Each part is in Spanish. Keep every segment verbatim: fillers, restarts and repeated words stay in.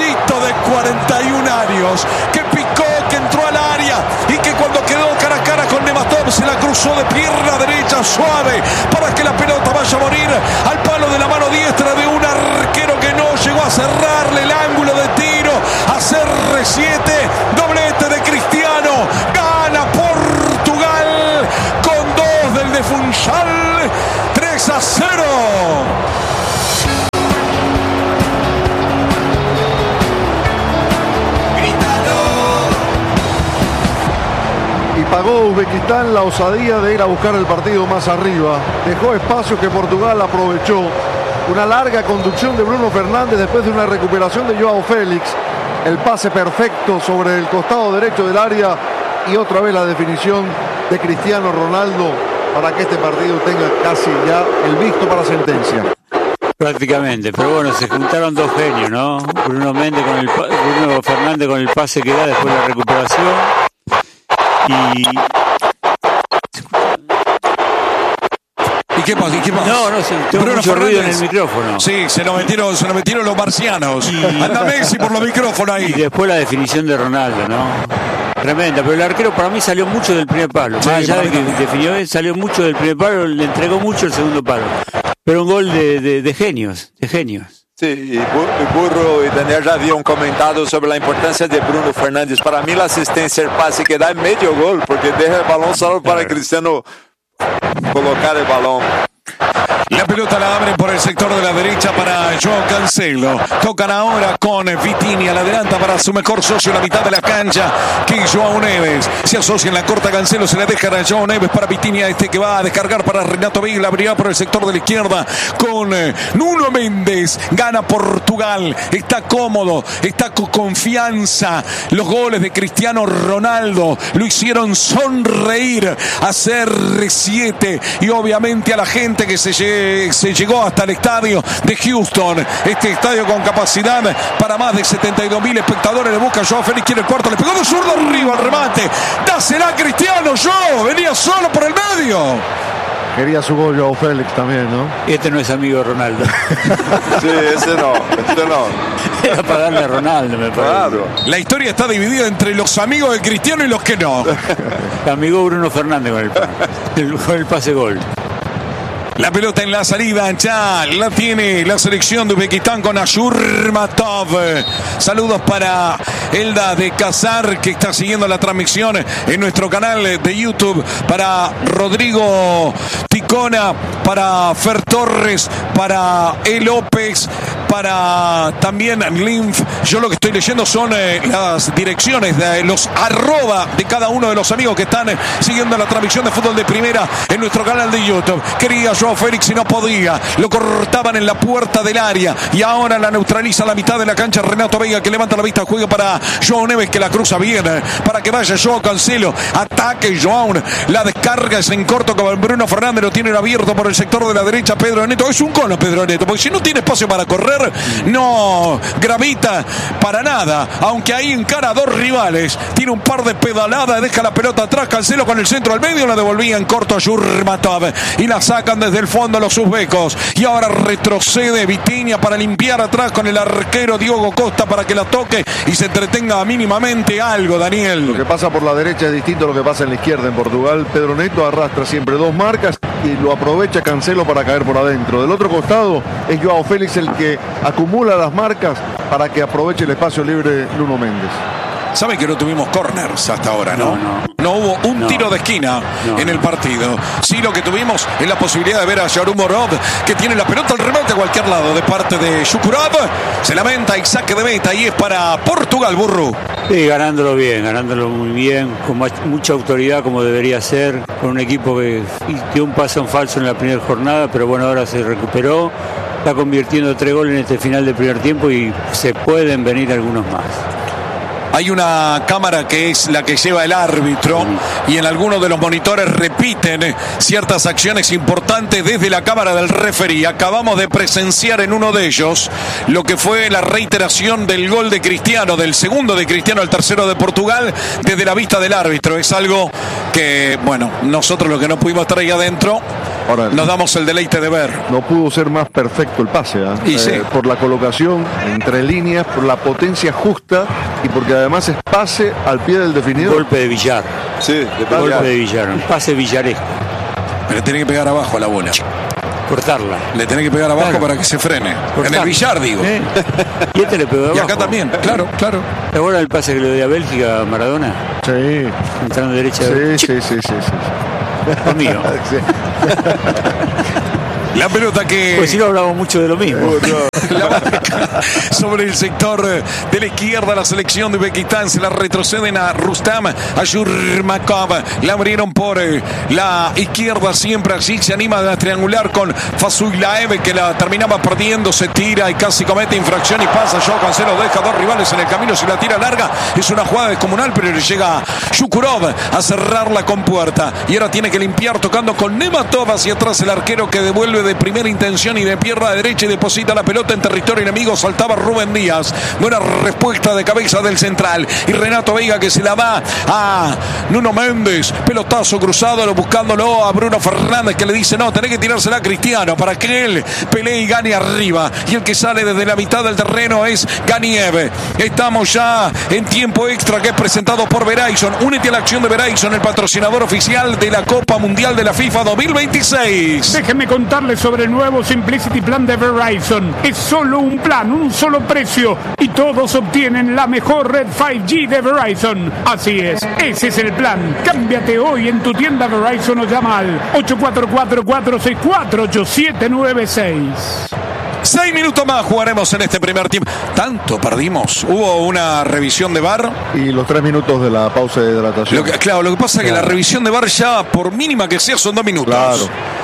pibito de cuarenta y un años que picó, que entró al área y que cuando quedó cara a cara con Nematov se la cruzó de pierna derecha suave para que la pelota vaya a morir al palo de la mano diestra de un arquero que no llegó a cerrarle el ángulo de tiro. A C R siete, doblete de Cristiano, gana Portugal con dos del de Funchal, tres a cero. Y pagó Uzbekistán la osadía de ir a buscar el partido más arriba. Dejó espacio que Portugal aprovechó. Una larga conducción de Bruno Fernández después de una recuperación de Joao Félix. El pase perfecto sobre el costado derecho del área. Y otra vez la definición de Cristiano Ronaldo para que este partido tenga casi ya el visto para sentencia. Prácticamente, pero bueno, se juntaron dos genios, ¿no? Bruno Méndez con el Bruno Fernández con el pase que da después de la recuperación. Y... ¿Y qué pasa? ¿Y qué pasa? No, no, se tengo Bruno mucho Fernández. ruido en el micrófono. Sí, se lo metieron, se lo metieron los marcianos. Y... Anda Messi por los micrófonos ahí. Y después la definición de Ronaldo, ¿no? Tremenda, pero el arquero para mí salió mucho del primer palo. Sí, Más allá de que también. definió bien, salió mucho del primer palo, le entregó mucho el segundo palo. Pero un gol de, de, de genios, de genios. Sí, y Burro y Daniel ya habían comentado sobre la importancia de Bruno Fernández. Para mí la asistencia, el pase que da es medio gol, porque deja el balón solo para Cristiano colocar el balón. La pelota la abren por el sector de la derecha para Joao Cancelo. Tocan ahora con Vitinha. La adelanta para su mejor socio en la mitad de la cancha, que es Joao Neves. Se asocia en la corta Cancelo. Se la deja a Joao Neves para Vitinha. Este que va a descargar para Renato Veiga. La abrirá por el sector de la izquierda con Nuno Méndez. Gana Portugal. Está cómodo. Está con confianza. Los goles de Cristiano Ronaldo lo hicieron sonreír a C R siete y obviamente a la gente que se llegó se llegó hasta el estadio de Houston. Este estadio con capacidad para más de setenta y dos mil espectadores. Le busca Joao Félix, quiere el cuarto, le pegó de zurdo arriba al remate. Dásela a Cristiano. Joao venía solo por el medio. Quería su gol Joao Félix también, ¿no? Este no es amigo de Ronaldo. Sí, ese no, este no. Era para darle a Ronaldo, me parece. Claro. La historia está dividida entre los amigos de Cristiano y los que no. Amigo Bruno Fernández con el, el, con el pase gol. La pelota en la salida, ya la tiene la selección de Uzbekistán con Ashurmatov. Saludos para Elda de Cazar, que está siguiendo la transmisión en nuestro canal de YouTube. Para Rodrigo Ticona, para Fer Torres, para E. López, para también Linf. Yo lo que estoy leyendo son eh, las direcciones de los arroba de cada uno de los amigos que están eh, siguiendo la transmisión de fútbol de primera en nuestro canal de YouTube. Quería Joao Félix y no podía. Lo cortaban en la puerta del área y ahora la neutraliza a la mitad de la cancha Renato Veiga, que levanta la vista, juega para Joao Neves, que la cruza bien eh, para que vaya Joao Cancelo. Ataque Joao. La descarga es en corto con Bruno Fernández. Lo tienen abierto por el sector de la derecha Pedro Neto. Es un cono Pedro Neto, porque si no tiene espacio para correr, no gravita para nada. Aunque ahí encara a dos rivales. Tiene un par de pedaladas, deja la pelota atrás. Cancelo con el centro al medio. La devolvía en corto a Yurmatov y la sacan desde el fondo los uzbecos. Y ahora retrocede Vitinha para limpiar atrás con el arquero Diogo Costa para que la toque y se entretenga mínimamente algo, Daniel. Lo que pasa por la derecha es distinto a lo que pasa en la izquierda. En Portugal, Pedro Neto arrastra siempre dos marcas y lo aprovecha Cancelo para caer por adentro. Del otro costado es Joao Félix el que acumula las marcas para que aproveche el espacio libre Nuno Méndez. Sabe que no tuvimos corners hasta ahora, ¿no? No, no. No hubo un No. tiro de esquina No. en el partido. Sí, lo que tuvimos es la posibilidad de ver a Yarumorov, que tiene la pelota al remate a cualquier lado de parte de Shukurov. Se lamenta y saque de meta y es para Portugal, Burru. Sí, ganándolo bien, ganándolo muy bien, con mucha autoridad como debería ser, con un equipo que dio un paso en falso en la primera jornada, pero bueno, ahora se recuperó, está convirtiendo tres goles en este final del primer tiempo y se pueden venir algunos más. hay una cámara que es la que lleva el árbitro y en algunos de los monitores repiten ciertas acciones importantes desde la cámara del referee. Acabamos de presenciar en uno de ellos lo que fue la reiteración del gol de Cristiano, del segundo de Cristiano, el tercero de Portugal, desde la vista del árbitro. Es algo que, bueno, nosotros los que no pudimos estar ahí adentro, ahora nos damos el deleite de ver. No pudo ser más perfecto el pase, ¿eh? Y sí. eh, por la colocación entre líneas, por la potencia justa y porque además es pase al pie del definidor. Golpe de Villar. Sí, de Golpe Villar. de Villar. Un pase villaresco. Pero tiene que pegar abajo a la bola. Cortarla. Le tiene que pegar abajo Claro. para que se frene. Cortarla. En el billar, digo. ¿Eh? Y este le pegó de Y abajo. acá también, claro, claro. ¿Te acuerdas el pase que le dio a Bélgica a Maradona? Sí, Entrando derecha. sí, sí, sí, sí, sí. Conmigo. Sí. La pelota que... Pues si no hablamos mucho de lo mismo. La marca sobre el sector de la izquierda, la selección de Uzbekistán se la retroceden a Rustam, a Yurmakov, la abrieron por eh, la izquierda, siempre así se anima a triangular con Fasuilaev, que la terminaba perdiendo, se tira y casi comete infracción y pasa. Joao Cancelo deja dos rivales en el camino, si la tira larga es una jugada descomunal, pero le llega Shukurov a cerrar la compuerta y ahora tiene que limpiar tocando con Nematov hacia atrás, el arquero que devuelve de primera intención y de pierna derecha y deposita la pelota en territorio enemigo. Saltaba Rubén Díaz, buena respuesta de cabeza del central y Renato Veiga que se la da a Nuno Méndez, pelotazo cruzado buscándolo a Bruno Fernández, que le dice no, tenés que tirársela a Cristiano para que él pelee y gane arriba, y el que sale desde la mitad del terreno es Ganiev. Estamos ya en tiempo extra, que es presentado por Verizon. Únete a la acción de Verizon, el patrocinador oficial de la Copa Mundial de la FIFA dos mil veintiséis. Déjenme contarles sobre el nuevo Simplicity Plan de Verizon. Es solo un plan, un solo precio y todos obtienen la mejor red cinco G de Verizon. Así es, ese es el plan. Cámbiate hoy en tu tienda Verizon o llama al ocho cuatro cuatro, cuatro seis cuatro, ocho siete nueve seis. Seis minutos más jugaremos en este primer tiempo. Tanto perdimos. Hubo una revisión de V A R. Y los tres minutos de la pausa de hidratación. Lo que, claro, lo que pasa es que la revisión de V A R ya, por mínima que sea, son dos minutos. Claro.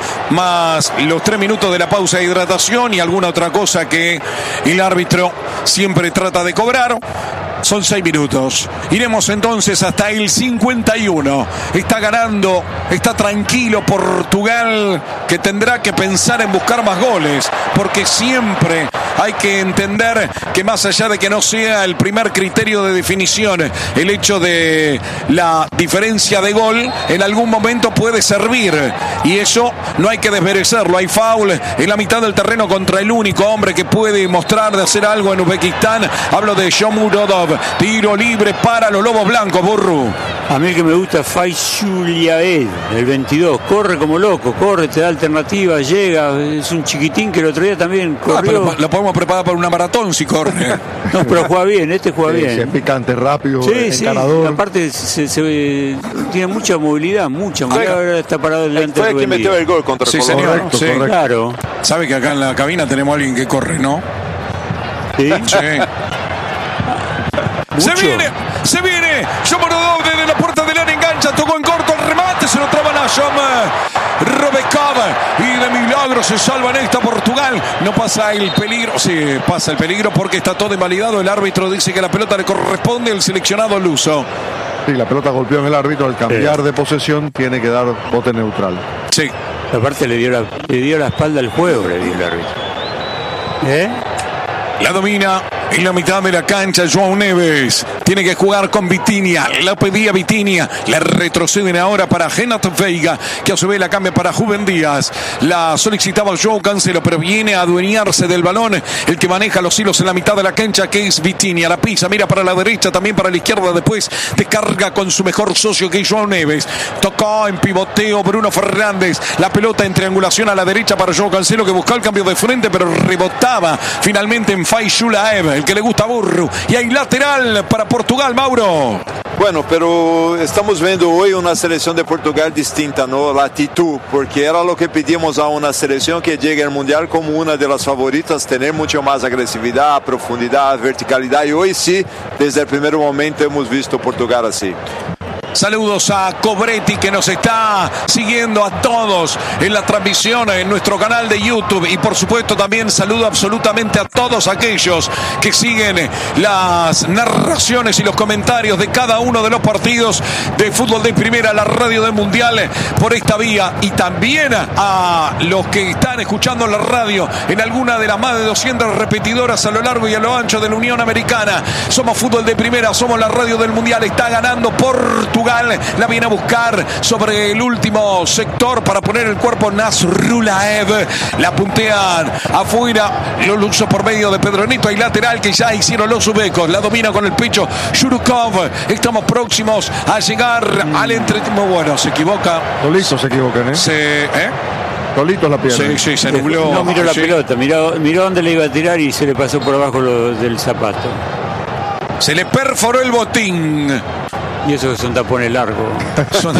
Más los tres minutos de la pausa de hidratación y alguna otra cosa que el árbitro siempre trata de cobrar. Son seis minutos. Iremos entonces hasta el cincuenta y uno. Está ganando, está tranquilo Portugal, que tendrá que pensar en buscar más goles, porque siempre hay que entender que más allá de que no sea el primer criterio de definición, el hecho de la diferencia de gol en algún momento puede servir, y eso no hay que desmerecerlo. Hay foul en la mitad del terreno contra el único hombre que puede mostrar de hacer algo en Uzbekistán. Hablo de Shomurodov. Tiro libre para los Lobos Blancos, Burru. A mí el que me gusta es Fayzuliaed, el veintidós. Corre como loco, corre, te da alternativa, llega. Es un chiquitín que el otro día también corrió. Ah, pero lo podemos preparar para una maratón si corre. No, pero juega bien, este juega Sí, bien. sí, es picante, rápido, Sí, sí, encarador. aparte se, se- tiene mucha movilidad, mucha movilidad. Ahora está parado delante Fue de el que Rubén metió Díaz. el gol contra Sí, Colombia. señor. Correcto, Sí. correcto. Claro. Sabe que acá en la cabina tenemos a alguien que corre, ¿no? ¿Sí? Sí. Se Mucho. viene, se viene. Shomurodov desde la puerta del área, engancha, tocó en corto el remate, se lo traban a Shom Robekov y de milagro se salva en esta Portugal. No pasa el peligro, sí, pasa el peligro porque está todo invalidado. El árbitro dice que la pelota le corresponde al seleccionado luso. Sí, la pelota golpeó en el árbitro. Al cambiar Sí. de posesión tiene que dar bote neutral. Sí. Aparte le dio la, le dio la espalda al juego, le dio el árbitro. ¿Eh? La domina en la mitad de la cancha João Neves. Tiene que jugar con Vitinha. La pedía Vitinha. La retroceden ahora para Renato Veiga, que a su vez la cambia para Rubén Díaz. La solicitaba Joao Cancelo, pero viene a adueñarse del balón el que maneja los hilos en la mitad de la cancha, que es Vitinha. La pisa, mira para la derecha, también para la izquierda. Después descarga con su mejor socio, que es João Neves. Tocó en pivoteo Bruno Fernández. La pelota en triangulación a la derecha para Joao Cancelo, que buscaba el cambio de frente, pero rebotaba finalmente en Fayzulaev, el que le gusta a Burru. Y hay lateral para Portugal, Mauro. Bueno, pero estamos viendo hoy una selección de Portugal distinta, ¿no? La actitud, porque era lo que pedimos a una selección que llegue al Mundial como una de las favoritas, tener mucho más agresividad, profundidad, verticalidad, y hoy sí, desde el primer momento hemos visto Portugal así. Saludos a Cobretti que nos está siguiendo a todos en la transmisión en nuestro canal de YouTube. Y por supuesto también saludo absolutamente a todos aquellos que siguen las narraciones y los comentarios de cada uno de los partidos de fútbol de primera, la radio del Mundial por esta vía. Y también a los que están escuchando la radio en alguna de las más de doscientas repetidoras a lo largo y a lo ancho de la Unión Americana. Somos fútbol de primera, somos la radio del Mundial. Está ganando Portugal, la viene a buscar sobre el último sector para poner el cuerpo Nasrulaev. La puntean afuera, lo lucho por medio de Pedronito. Hay lateral que ya hicieron los uzbecos, la domina con el pecho Shurukov. Estamos próximos a llegar mm. al entretiempo. Bueno, se equivoca. Solitos se equivocan, ¿eh? Se, ¿eh? Solitos la pierna. Sí, sí, se nubló. No miró la sí. pelota, miró, miró dónde le iba a tirar y se le pasó por abajo lo, del zapato. Se le perforó el botín. Y eso que son tapones largos. Son,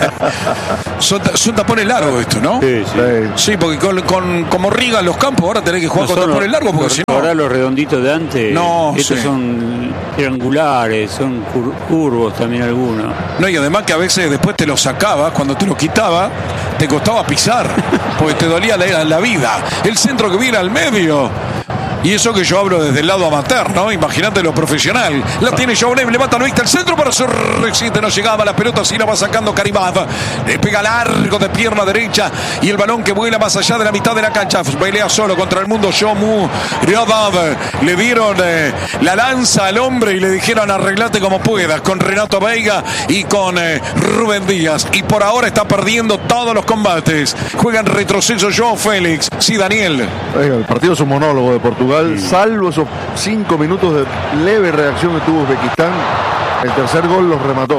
son, son tapones largos esto, ¿no? Sí, sí. Sí, porque con, con, como rigan los campos, ahora tenés que jugar no con tapones largos, porque si no... Ahora los redonditos de antes, no, estos sí. son triangulares, son cur curvos también algunos. No, y además que a veces después te los sacabas, cuando te los quitaba, te costaba pisar, porque te dolía la, la vida. El centro que viene al medio... Y eso que yo hablo desde el lado amateur, ¿no? Imagínate lo profesional. La tiene Joanem, levanta la vista al centro para ser reciente. No llegaba la pelota, así la va sacando Karimov. Le pega largo de pierna derecha y el balón que vuela más allá de la mitad de la cancha. Pelea solo contra el mundo Shomu Ryodov. Le dieron eh, la lanza al hombre y le dijeron arreglate como puedas con Renato Veiga y con eh, Rubén Díaz. Y por ahora está perdiendo todos los combates. Juega en retroceso Joao Félix. Sí, Daniel. El partido es un monólogo de Portugal. Salvo esos cinco minutos de leve reacción que tuvo Uzbekistán, el tercer gol los remató.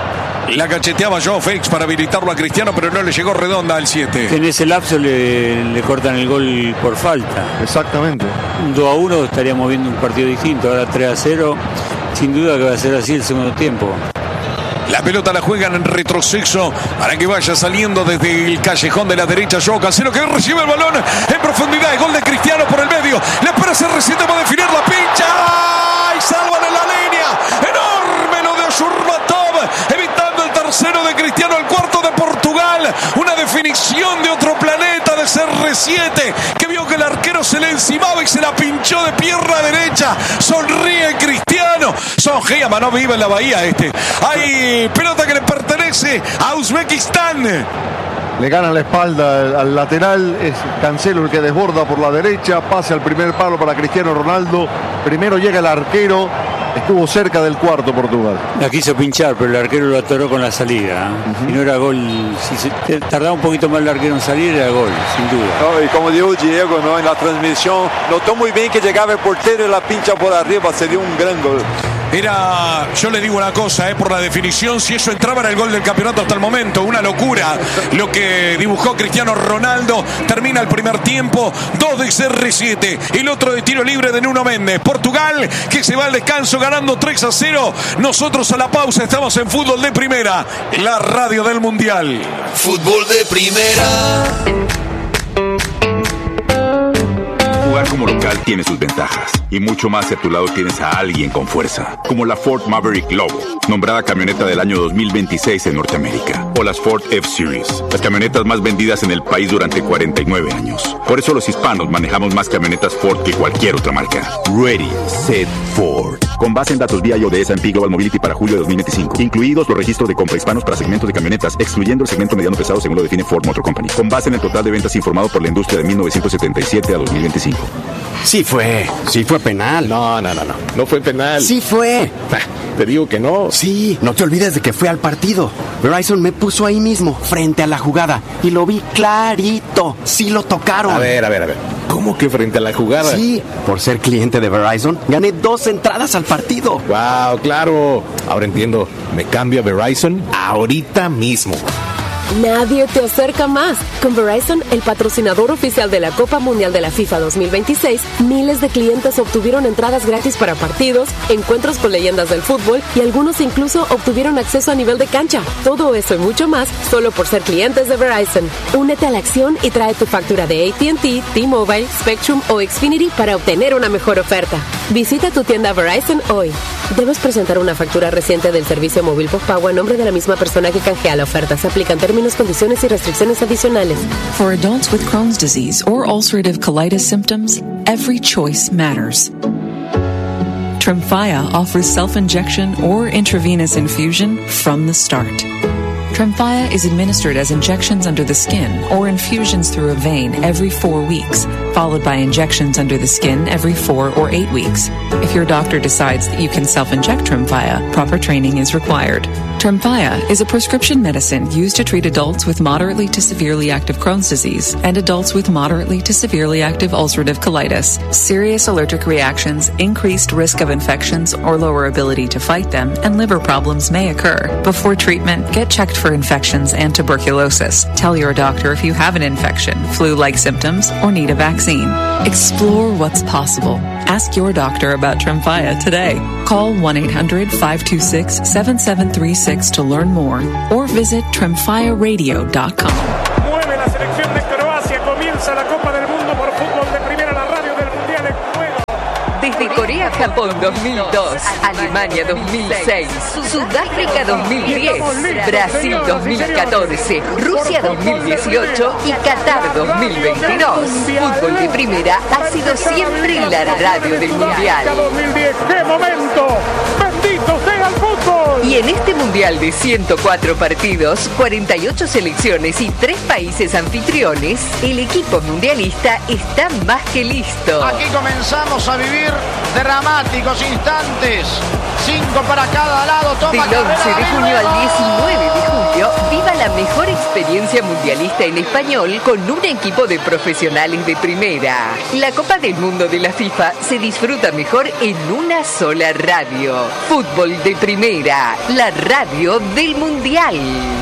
La cacheteaba Joao Félix para habilitarlo a Cristiano, pero no le llegó redonda al siete. En ese lapso le, le cortan el gol por falta. Exactamente. Un dos a uno estaríamos viendo un partido distinto. Ahora tres a cero. Sin duda que va a ser así el segundo tiempo. La pelota la juegan en retroceso para que vaya saliendo desde el callejón de la derecha. Joao Cancelo que recibe el balón en profundidad. El gol de Cristiano por el medio. Le espera ser reciente para definir la pincha. Y salvan en la línea. Enorme lo de Shurmatov. Evitando el tercero de Cristiano. El cuarto de Portugal. Una definición de otro planeta de C R siete. Que vio que el arquero se le encimaba y se la pinchó de pierna derecha. Sonríe Cristiano. Sonjea, no vive en la bahía este. Hay pelota que le pertenece a Uzbekistán. Le gana la espalda al, al lateral. Es Cancelo el que desborda por la derecha. Pase al primer palo para Cristiano Ronaldo. Primero llega el arquero. Estuvo cerca del cuarto Portugal. La quiso pinchar, pero el arquero lo atoró con la salida. Uh-huh. Y no era gol. Si se tardaba un poquito más el arquero en salir, era gol, sin duda. No, y como dijo Diego, ¿no? En la transmisión, notó muy bien que llegaba el portero y la pincha por arriba. Sería un gran gol. Era, yo le digo una cosa, eh, por la definición, si eso entraba era el gol del campeonato hasta el momento, una locura lo que dibujó Cristiano Ronaldo. Termina el primer tiempo, dos de C R siete, el otro de tiro libre de Nuno Méndez. Portugal que se va al descanso ganando tres a cero. Nosotros a la pausa estamos en Fútbol de Primera, la radio del Mundial. Fútbol de Primera. Jugar como local tiene sus ventajas y mucho más si a tu lado tienes a alguien con fuerza, como la Ford Maverick Lobo, nombrada camioneta del año dos mil veintiséis en Norteamérica, o las Ford F-Series, las camionetas más vendidas en el país durante cuarenta y nueve años. Por eso los hispanos manejamos más camionetas Ford que cualquier otra marca. Ready, Set, Ford. Con base en datos V I A de S and P Global Mobility para julio de dos mil veinticinco, incluidos los registros de compra hispanos para segmentos de camionetas, excluyendo el segmento mediano pesado según lo define Ford Motor Company, con base en el total de ventas informado por la industria de mil novecientos setenta y siete a dos mil veinticinco. Sí fue, sí fue penal. No, no, no, no, no fue penal. Sí fue. Te digo que no. Sí, no te olvides de que fue al partido. Verizon me puso ahí mismo, frente a la jugada, y lo vi clarito. Sí lo tocaron. A ver, a ver, a ver. ¿Cómo que frente a la jugada? Sí, por ser cliente de Verizon, gané dos entradas al partido. Wow, claro. Ahora entiendo. Me cambio a Verizon ahorita mismo. Nadie te acerca más. Con Verizon, el patrocinador oficial de la Copa Mundial de la FIFA dos mil veintiséis, miles de clientes obtuvieron entradas gratis para partidos, encuentros con leyendas del fútbol y algunos incluso obtuvieron acceso a nivel de cancha. Todo eso y mucho más solo por ser clientes de Verizon. Únete a la acción y trae tu factura de A T and T, T-Mobile, Spectrum o Xfinity para obtener una mejor oferta. Visita tu tienda Verizon hoy. Debes presentar una factura reciente del servicio móvil postpago a nombre de la misma persona que canjea la oferta. Se aplican términos, condiciones y restricciones adicionales. For adults with Crohn's disease or ulcerative colitis symptoms, every choice matters. Tremfya offers self-injection or intravenous infusion from the start. Tremfya is administered as injections under the skin or infusions through a vein every four weeks, followed by injections under the skin every four or eight weeks. If your doctor decides that you can self-inject Tremfya, proper training is required. Tremfya is a prescription medicine used to treat adults with moderately to severely active Crohn's disease and adults with moderately to severely active ulcerative colitis. Serious allergic reactions, increased risk of infections or lower ability to fight them, and liver problems may occur. Before treatment, get checked for infections and tuberculosis. Tell your doctor if you have an infection, flu-like symptoms, or need a vaccine. Explore what's possible. Ask your doctor about Tremfya today. Call one eight hundred five two six seven seven three six to learn more or visit tremfya radio dot com. Mueve la selección de Croacia, comienza la Copa del Mundo por fútbol de primera, la radio del Mundial en juego. Desde Corea-Japón dos mil dos, Alemania dos mil seis, Sudáfrica dos mil diez, Brasil dos mil catorce, Rusia dos mil dieciocho y Qatar dos mil veintidós. Fútbol de primera ha sido siempre la radio del Mundial. dos mil diez, ¡qué momento! ¡Bendito sea el fútbol! Y en este Mundial de ciento cuatro partidos, cuarenta y ocho selecciones y tres países anfitriones, el equipo mundialista está más que listo. Aquí comenzamos a vivir dramáticos instantes. Cinco para cada lado. Toma Del once de junio al diecinueve de julio, viva la mejor experiencia mundialista en español con un equipo de profesionales de primera. La Copa del Mundo de la FIFA se disfruta mejor en una sola radio. Fútbol de primera, la radio del Mundial.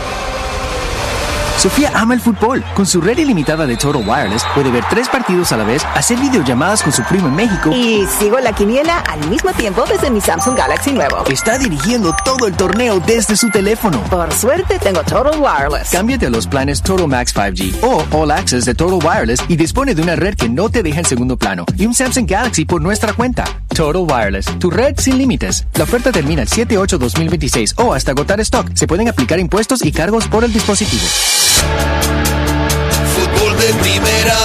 Sofía ama el fútbol. Con su red ilimitada de Total Wireless puede ver tres partidos a la vez, hacer videollamadas con su primo en México. Y sigo la quiniela al mismo tiempo desde mi Samsung Galaxy nuevo. Está dirigiendo todo el torneo desde su teléfono. Por suerte tengo Total Wireless. Cámbiate a los planes Total Max cinco G o All Access de Total Wireless y dispone de una red que no te deja en segundo plano y un Samsung Galaxy por nuestra cuenta. Total Wireless, tu red sin límites. La oferta termina el siete ocho dos mil veintiséis o hasta agotar stock. Se pueden aplicar impuestos y cargos por el dispositivo. Fútbol de primera.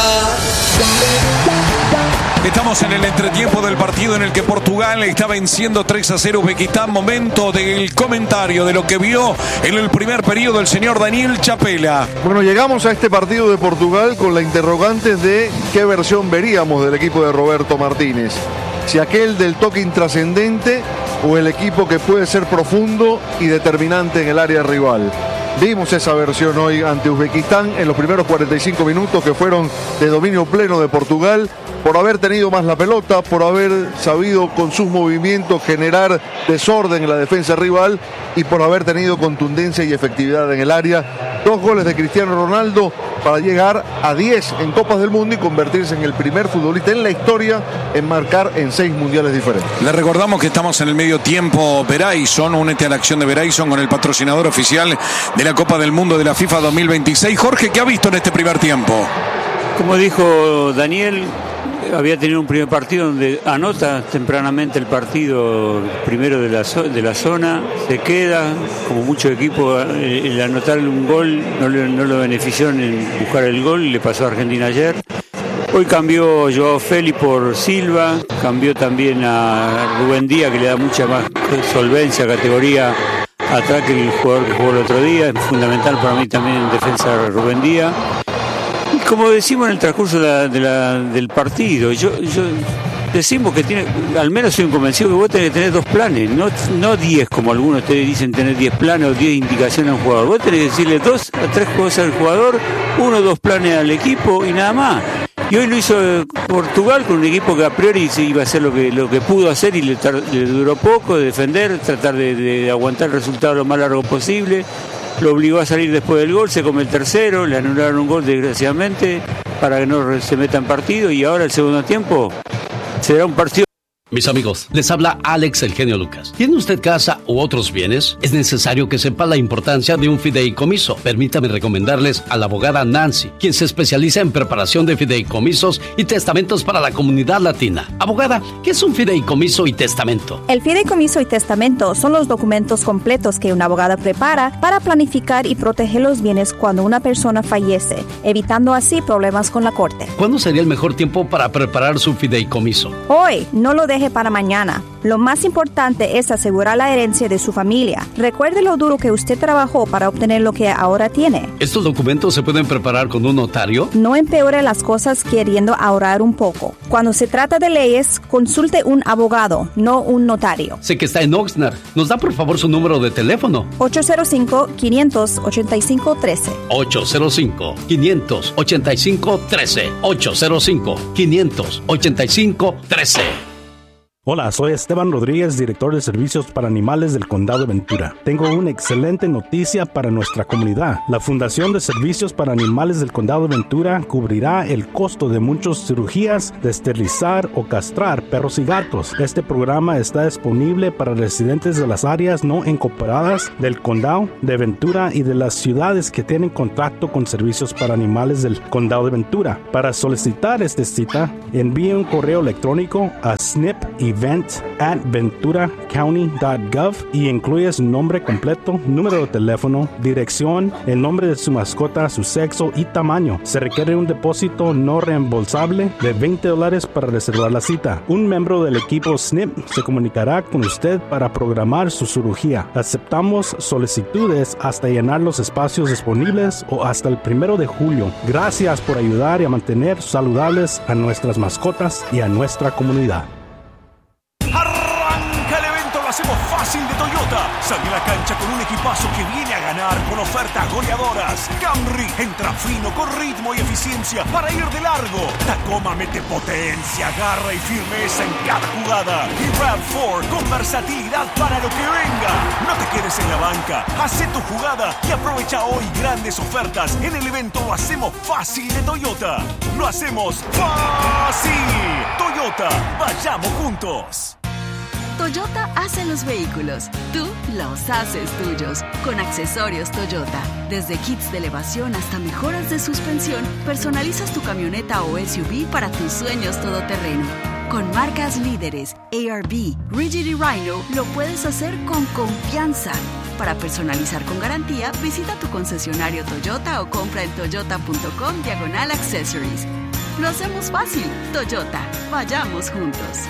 Estamos en el entretiempo del partido en el que Portugal está venciendo tres a cero Uzbekistán. Momento del comentario de lo que vio en el primer periodo el señor Daniel Chapela. Bueno, llegamos a este partido de Portugal con la interrogante de qué versión veríamos del equipo de Roberto Martínez. Si aquel del toque intrascendente o el equipo que puede ser profundo y determinante en el área rival. Vimos esa versión hoy ante Uzbekistán en los primeros cuarenta y cinco minutos que fueron de dominio pleno de Portugal, por haber tenido más la pelota, por haber sabido con sus movimientos generar desorden en la defensa rival y por haber tenido contundencia y efectividad en el área. Dos goles de Cristiano Ronaldo para llegar a diez en Copas del Mundo y convertirse en el primer futbolista en la historia en marcar en seis mundiales diferentes. Le recordamos que estamos en el medio tiempo Verizon, únete a la acción de Verizon con el patrocinador oficial de la Copa del Mundo de la FIFA dos mil veintiséis. Jorge, ¿qué ha visto en este primer tiempo? Como dijo Daniel, había tenido un primer partido donde anota tempranamente el partido primero de la, de la zona, se queda, como mucho equipo, el, el anotar un gol no, le, no lo benefició en buscar el gol, le pasó a Argentina ayer. Hoy cambió Joao Félix por Silva, cambió también a Rubén Díaz, que le da mucha más solvencia, categoría atrás que el jugador que jugó el otro día. Es fundamental para mí también en defensa Rubén Díaz. Y como decimos en el transcurso de la, de la, del partido, yo, yo decimos que tiene, al menos soy un convencido que vos tenés que tener dos planes, no, no diez como algunos ustedes dicen tener diez planes o diez indicaciones a un jugador. Vos tenés que decirle dos a tres cosas al jugador, uno o dos planes al equipo y nada más. Y hoy lo hizo Portugal con un equipo que a priori se iba a hacer lo que lo que pudo hacer y le, tar, le duró poco, de defender, tratar de, de aguantar el resultado lo más largo posible. Lo obligó a salir después del gol, se come el tercero, le anularon un gol desgraciadamente para que no se meta en partido y ahora el segundo tiempo será un partido Mis amigos, les habla Alex El Genio Lucas. ¿Tiene usted casa u otros bienes? Es necesario que sepa la importancia de un fideicomiso. Permítame recomendarles a la abogada Nancy, quien se especializa en preparación de fideicomisos y testamentos para la comunidad latina. Abogada, ¿qué es un fideicomiso y testamento? El fideicomiso y testamento son los documentos completos que una abogada prepara para planificar y proteger los bienes cuando una persona fallece, evitando así problemas con la corte. ¿Cuándo sería el mejor tiempo para preparar su fideicomiso? Hoy, no lo deje para mañana. Lo más importante es asegurar la herencia de su familia. Recuerde lo duro que usted trabajó para obtener lo que ahora tiene. ¿Estos documentos se pueden preparar con un notario? No empeore las cosas queriendo ahorrar un poco. Cuando se trata de leyes, consulte un abogado, no un notario. Sé que está en Oxnard. ¿Nos da por favor su número de teléfono? ocho cero cinco, cinco ocho cinco, uno tres. ocho cero cinco, cinco ocho cinco, uno tres. ocho cero cinco, cinco ocho cinco, uno tres. Hola, soy Esteban Rodríguez, director de servicios para animales del Condado de Ventura. Tengo una excelente noticia para nuestra comunidad. La Fundación de Servicios para Animales del Condado de Ventura cubrirá el costo de muchas cirugías de esterilizar o castrar perros y gatos. Este programa está disponible para residentes de las áreas no incorporadas del Condado de Ventura y de las ciudades que tienen contacto con servicios para animales del Condado de Ventura. Para solicitar esta cita, envíe un correo electrónico a snip y event at ventura county dot gov y incluye su nombre completo, número de teléfono, dirección, el nombre de su mascota, su sexo y tamaño. Se requiere un depósito no reembolsable de veinte dólares para reservar la cita. Un miembro del equipo S N P se comunicará con usted para programar su cirugía. Aceptamos solicitudes hasta llenar los espacios disponibles o hasta el primero de julio. Gracias por ayudar y a mantener saludables a nuestras mascotas y a nuestra comunidad. Hacemos fácil de Toyota. Sale a la cancha con un equipazo que viene a ganar con ofertas goleadoras. Camry entra fino con ritmo y eficiencia para ir de largo. Tacoma mete potencia, garra y firmeza en cada jugada. Y RAV cuatro con versatilidad para lo que venga. No te quedes en la banca. Hacé tu jugada y aprovecha hoy grandes ofertas en el evento Lo Hacemos Fácil de Toyota. Lo hacemos fácil. Toyota, vayamos juntos. Toyota hace los vehículos, tú los haces tuyos. Con accesorios Toyota, desde kits de elevación hasta mejoras de suspensión, personalizas tu camioneta o S U V para tus sueños todoterreno. Con marcas líderes, A R B, Rigid y Rhino, lo puedes hacer con confianza. Para personalizar con garantía, visita tu concesionario Toyota o compra en toyota.com diagonal accessories. Lo hacemos fácil. Toyota, vayamos juntos.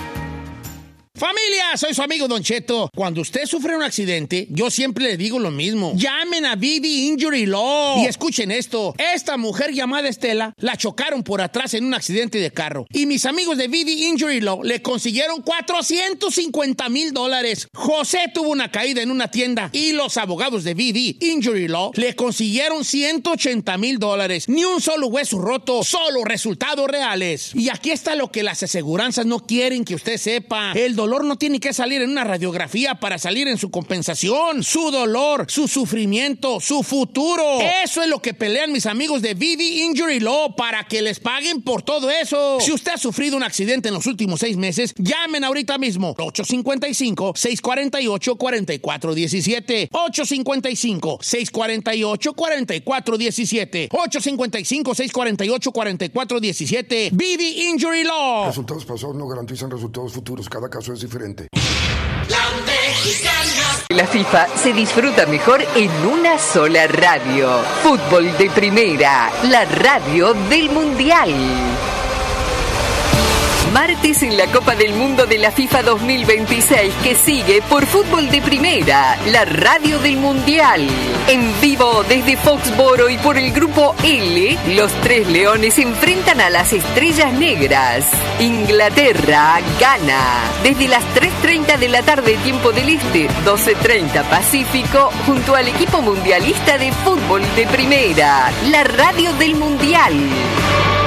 ¡Familia! Soy su amigo Don Cheto. Cuando usted sufre un accidente, yo siempre le digo lo mismo. Llamen a V D Injury Law. Y escuchen esto. Esta mujer llamada Estela la chocaron por atrás en un accidente de carro. Y mis amigos de V D Injury Law le consiguieron cuatrocientos cincuenta mil dólares. José tuvo una caída en una tienda y los abogados de V D Injury Law le consiguieron ciento ochenta mil dólares. Ni un solo hueso roto, solo resultados reales. Y aquí está lo que las aseguranzas no quieren que usted sepa. El dolor no tiene que salir en una radiografía para salir en su compensación. Su dolor, su sufrimiento, su futuro. Eso es lo que pelean mis amigos de V D Injury Law para que les paguen por todo eso. Si usted ha sufrido un accidente en los últimos seis meses, llamen ahorita mismo. ocho cinco cinco, seis cuatro ocho, cuatro cuatro uno siete. ocho cinco cinco, seis cuatro ocho, cuatro cuatro uno siete. ocho cinco cinco, seis cuatro ocho, cuatro cuatro uno siete. V D Injury Law. Resultados pasados no garantizan resultados futuros. Cada caso es diferente. La FIFA se disfruta mejor en una sola radio. Fútbol de Primera, la radio del Mundial. Martes en la Copa del Mundo de la FIFA dos mil veintiséis que sigue por Fútbol de Primera, la radio del Mundial. En vivo desde Foxboro y por el Grupo L, los Tres Leones se enfrentan a las Estrellas Negras. Inglaterra gana. Desde las tres treinta de la tarde tiempo del Este, doce treinta Pacífico, junto al equipo mundialista de Fútbol de Primera, la radio del Mundial.